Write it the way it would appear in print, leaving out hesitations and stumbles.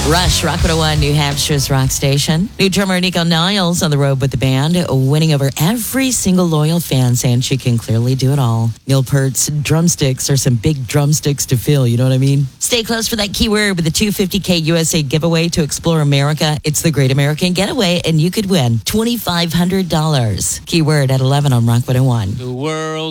Rush, Rock 101, New Hampshire's rock station. New drummer Nico Niles on the road with the band, winning over every single loyal fan, saying she can clearly do it all. Neil Peart's drumsticks are some big drumsticks to fill, you know what I mean? Stay close for that keyword with the $250K USA giveaway to explore America. It's the Great American Getaway, and you could win $2,500. Keyword at 11 on Rock 101. The world